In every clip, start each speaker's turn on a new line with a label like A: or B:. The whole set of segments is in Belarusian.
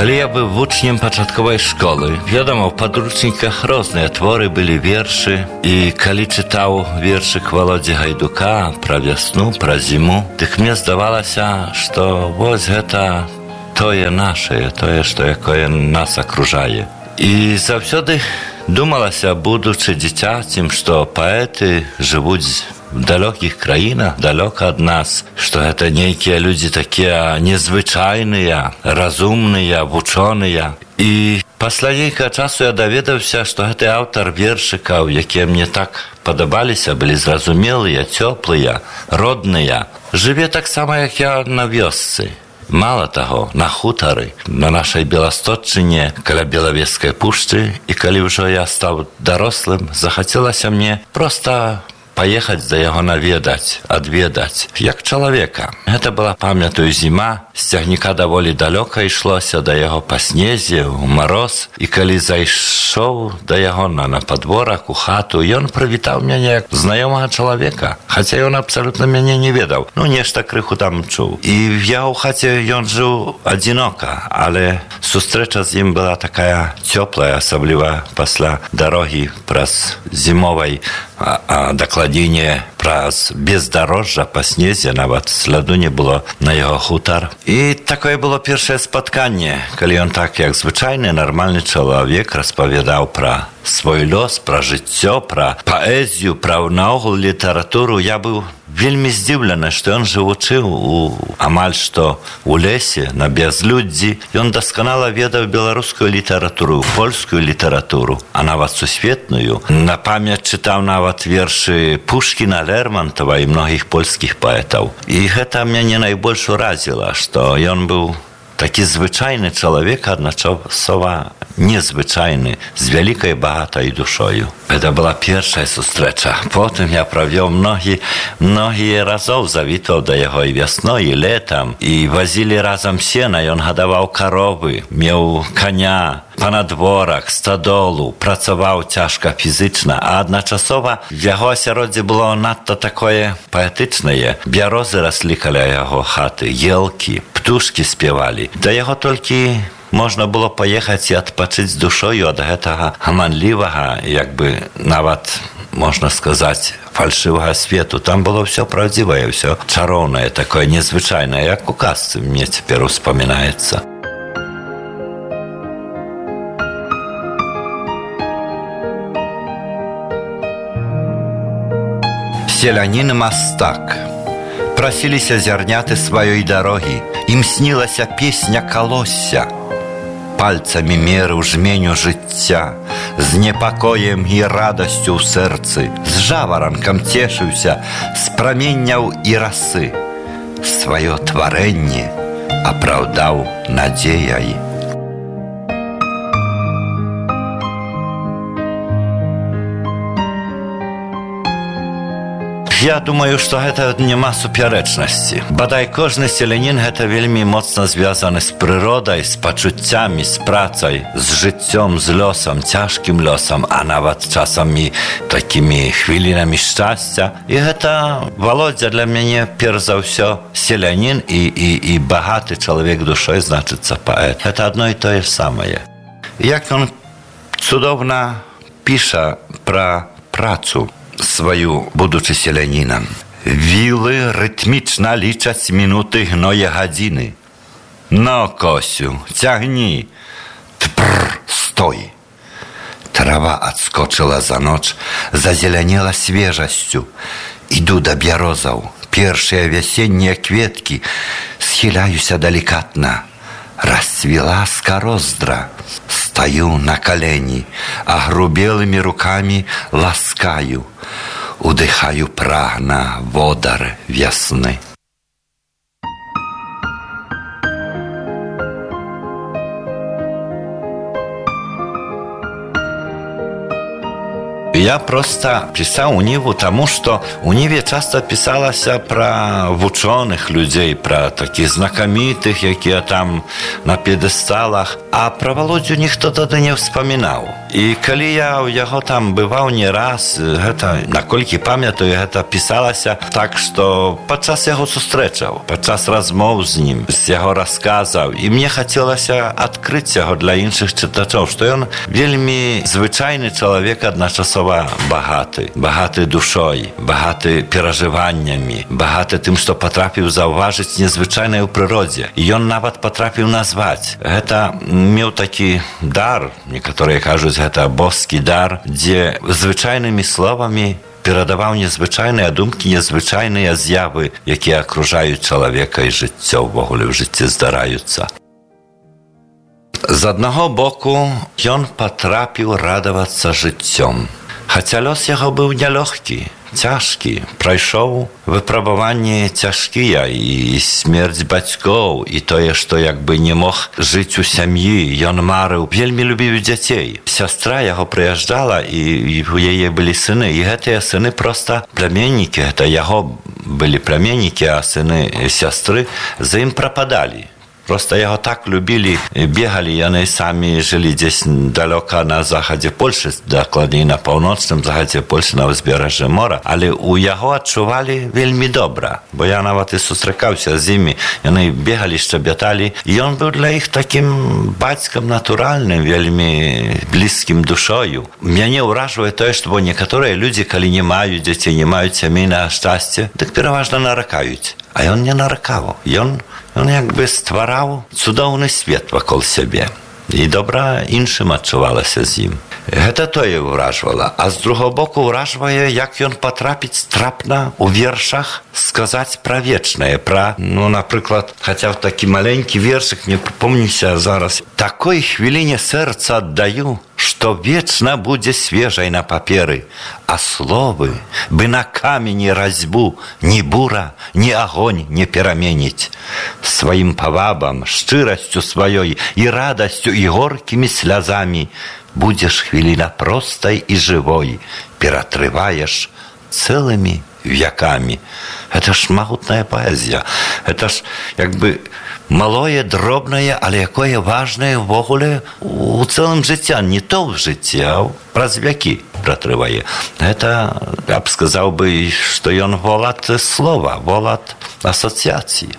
A: Калі я быў вучнем пачатковай школы, вядома, ў падручніках розныя творы былі вершы, і калі чытаў вершык Володзі Гайдука пра вясну, пра зіму, дык мне здавалася, што вось гэта тое нашае, тое, што якое нас акружае. І заўсёды думалася, будучы дзіцяцем, што паэты жывуць в далёкіх краінах, далёка ад нас, што гэта нейкія людзі такія незвычайныя, разумныя, вучоныя. І пасля нейкага часу я даведаўся, што гэты аўтар вершыкаў, якія мне так падабаліся, былі зразумелыя, цёплыя, родныя, жыве таксама, як я на вёсцы. Мала таго, на хутары, на нашай Беластотчыне, каля Белавежскай пушчы, і калі ўжо я стаў дарослым, захацелася мне проста паехаць да яго наведаць, адведаць, як чалавека. Гэта была, памятаю, зіма, з цягніка даволі далёка ішлося да яго па снезе, у мароз, і калі зайшоў да яго на падворак, у хату, ён прывітаў мяне як знаёмага чалавека, хаця ён абсалютна мяне не ведаў, нешта крыху там чуў. І я ў хаце ён жыў адзінока, але сустрэча з ім была такая цёплая, асабліва пасля дарогі праз зімовай, а дакладней праз бездарожжа па снезе, нават сляду не было на яго хутар. І такое было першае спатканне, калі ён так, як звычайны, нармальны чалавек, распавядаў пра свой лёс, пра жыццё, пра паэзію, пра наогул літаратуру. Я быў вельмі здзіўлены, што ён жывучы амаль што ў лесе, на бязлюддзі. Ён дасканала ведаў беларускую літаратуру, польскую літаратуру, а нават сусветную. На памяць чытаў нават вершы Пушкіна, Лермонтова і многіх польскіх паэтаў. І гэта мяне найбольш уразіла, што ён быў такі звычайны чалавек, адначасова незвычайны, з вялікай багатай душою. Гэта была першая сустрэча. Потым я правёў многія разоў, завітаў да яго і вясной, і летам, і вазілі разам сена, ён гадаваў каровы, меў каня, па надворах, стадолу, працаваў цяжка фізычна, а адначасова в яго асяроддзе было надта такое паэтычнае. Бярозы раслі каля яго хаты, елкі, птушкі спявалі. Да яго толькі можна было паехаць і адпачыць з душою ад гэтага гаманлівага, як бы нават, можна сказаць, фальшывага свету. Там было ўсё праўдзівае, ўсё чароўнае, такое незвычайнае, як у казцы мне цяпер успамінаецца. Селянін-мастак. Прасіліся зярняты сваёй дарогі, ім снілася песня калосся. Пальцамі мерыў жменю жыцця, з непакоем і радасцю ў сэрцы, з жаваранкам цешыўся, з праменняў і расы. Сваё тварэнне апраўдаў надзеяй. Я думаю, што гэта няма супярэчнасці. Бадай кожны селянін гэта вельмі моцна звязаны з прыродай, з пачуццямі, з працай, з жыццём, з лёсам, цяжкім лёсам, а нават часам і такімі хвілінамі шчасця. І гэта, Володзя, для мяне перш за ўсё селянін і багаты чалавек душой, значыцца паэт. Гэта адно і тое самае. Як ён цудоўна піша пра працу сваю, будучы селянінам. Вілы рытмічна лічаць мінуты, гное гадзіны. Но, Косю, цягні. Тпр, стой. Трава адскочыла за ноч, зазелянела свежасцю. Іду да бярозаў. Першыя вясеннія кветкі. Схіляюся далікатна. Расцвіла скароздра. Стаю на колени, а грубелыми руками ласкаю, удыхаю прагна водар весны. Я просто писал Униву тому, что у Ниве часто писалася про вученых людей, про таких знакомитых, якія там на пьедесталах, а про Володю ніхто тоді не вспоминал. І калі я ў яго там бываў не раз, гэта, наколькі памятаю, гэта пісалася так, што падчас яго сустрэчаў, падчас размоў з ім, з яго расказаў, і мне хацелася адкрыць яго для іншых чытачоў, што ён вельмі звычайны чалавек, адначасова багаты, багаты душой, багаты перажываннямі, багаты тым, што патрапіў заўважыць незвычайнае ў прыродзе. І ён нават патрапіў назваць. Гэта меў такі дар, некаторыя кажуць, гэта боскі дар, дзе звычайнымі словамі перадаваў незвычайныя думкі, незвычайныя з'явы, якія акружаюць чалавека і жыццё ўвогуле ў жыцці здараюцца. З аднаго боку, ён патрапіў радавацца жыццём. Хаця лёс яго быў нялёгкі, цяжкі, прайшоў выпрабаванні цяжкія, і смерць бацькоў, і тое, што як бы не мог жыць у сям'і, ён марыў, вельмі любіў дзяцей. Сястра яго прыязджала, і у яе былі сыны, і гэтыя сыны проста пляменнікі, гэта яго былі пляменнікі, а сыны сястры за ім прападалі. Проста яго так любілі, бегалі, яны самі жылі дзесь далёка на захадзе Польшы, дакладней на паўночным захадзе Польшы, на ўзбярэжжы мора, але ў яго адчувалі вельмі добра, бо я нават і сустракаўся з імі, яны бегалі, шчабяталі, і ён быў для іх такім бацькам натуральным, вельмі блізкім душою. Мяне ўражвае тое, што бо некаторыя людзі, калі не маюць дзяцей, не маюць сямейнага шчасця, дык пераважна наракаюць. А ён не наракаў, ён як бы ствараў цудоўны свет вакол сябе. І добра іншым адчувалася з ім. Гэта тое ўражвала. А з другого боку ўражвае, як ён патрапіць трапна ў вершах сказаць пра вечнае, пра, напрыклад, хаця в такі маленькі вершык, не прыпомніся зараз. Такой хвіліне сэрца аддаю, што вечна будзе свежай на паперы, а словы бы на камені разьбу ні бура, ні агонь не пераменіць. Сваім павабам, шчырасцю сваёй і радасцю і горкімі слязамі будзеш хвіліна простай і жывой, ператрываеш цэлымі вякамі. Гэта ж магутная паэзія. Гэта ж як бы малое, дробнае, але якое важнае ўвогуле у цэлым жыцця. Не то в жыцці, а праз вякі пратрывае. Гэта, я б сказаў бы, што ён волат слова, волат асацыяцыі.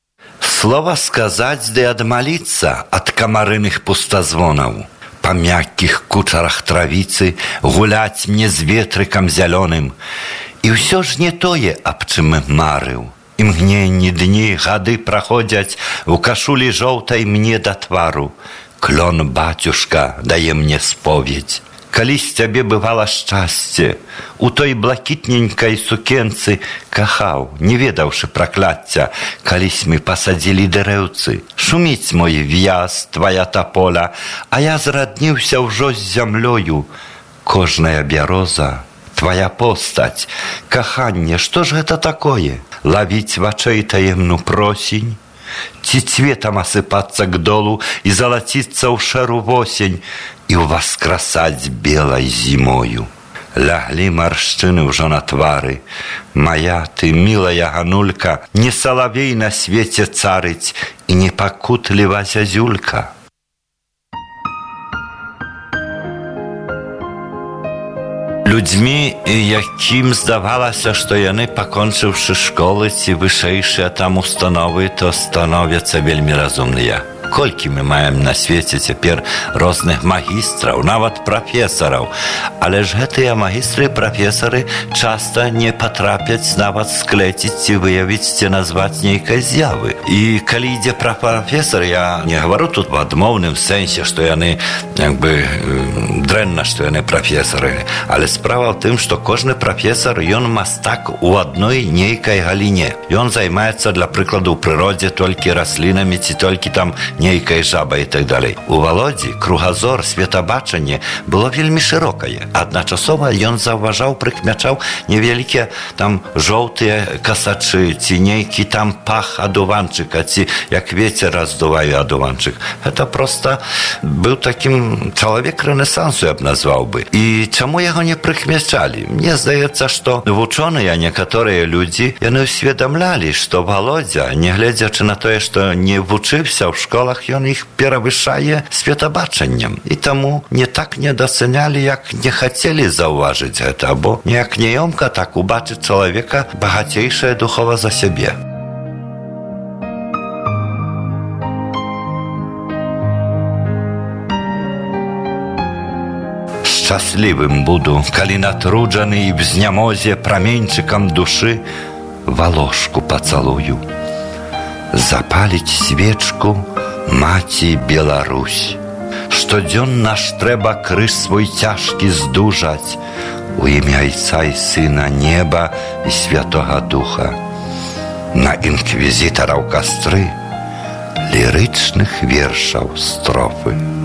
A: Слова сказаць ды адмаліцца ад камарыных пустазвонаў. Па мяккіх кучарах травіцы гуляць мне з ветрыкам зялёным. І ўсё ж не тое, аб чым марыў. Імгненні, дні, гады праходзяць у кашулі жоўтай мне да твару. Клён, бацюшка, дае мне споведь. Калісь цябе бывала шчасце, у той блакітненькай сукенцы кахаў, не ведаўшы пракляцця, калісь мы пасадзілі дрэўцы. Шуміць мой в'яз, твая таполя, а я зрадніўся ўжо з зямлёю. Кожная бяроза, твая постаць, каханне, што ж гэта такое? Лавіць вачэй таемну просень? Ці цветам асыпацца к долу і залаціцца ў шэру восень і ўваскрасаць белай зімою. Ляглі маршчыны ўжо на твары. Мая ты, мілая ганулька, не салавей на свеце царыць і не пакутліва зязюлька. Людзьмі, якім здавалася, што яны, пакончыўшы школы ці вышэйшыя там установы, то становяцца вельмі разумныя. Колькі мы маем на свеце цяпер розных магістраў, нават прафесараў. Але ж гэтыя магістры і прафесары часта не патрапяць нават склеціць ці выявіць ці назваць нейкай з'явы. І калі ідзе пра прафесар, я не гавару тут в адмоўным сэнсе, што яны як бы дрэнна, што яны прафесары. Але справа ў тым, што кожны прафесар, ён мастак у адной нейкай галіне. Ён займаецца, для прыкладу, ў прыродзе толькі раслінамі ці толькі там нейкай жабай і так далей. У Володзі кругазор, светабачанне было вельмі шырокае. Адначасова ён заўважаў заўважаў, прыкмячаў невялікія там жоўтыя касачы, ці нейкі там пах адуванчыка, ці як вецер раздувае адуванчык. Гэта проста быў такім чалавек рэнесансу, я б назваў бы. І чаму яго не прыкмячалі? Мне здаецца, што вучоныя некаторыя людзі, яны усведамлялі, што Володя, нягледзячы на тое, што не вучыўся ў школах, ён іх перавышае светабачаннем. І таму не так недацэнялі, як не хацелі заўважыць гэта, або неяк няёмка так убачыць чалавека багацейшае духова за сябе. Шчаслівым буду, калі натруджаны і в знямозе праменьчыкам душы валошку пацалую. Запаліць свечку маці Беларусь. Штодзённа ж трэба крыж свой цяжкі здужаць у імя Айца і Сына Неба і Святога Духа. На інквізітараў кастры лірычных вершаў строфы.